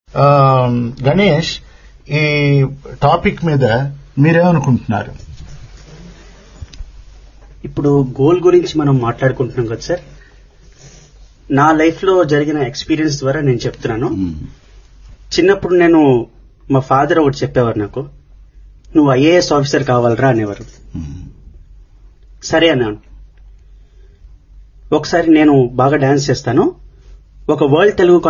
గణేష్, ఈ టాపిక్ మీద మీరేమనుకుంటున్నారు? ఇప్పుడు గోల్ గురించి మనం మాట్లాడుకుంటున్నాం కదా సార్. నా లైఫ్ లో జరిగిన ఎక్స్పీరియన్స్ ద్వారా నేను చెప్తున్నాను. చిన్నప్పుడు నేను మా ఫాదర్ ఒకటి చెప్పేవారు, నాకు నువ్వు ఐఏఎస్ ఆఫీసర్ కావాలరా అనేవారు. సరే అన్నాను. ఒకసారి నేను బాగా డాన్స్ చేస్తాను, ఒక వరల్డ్ తెలుగు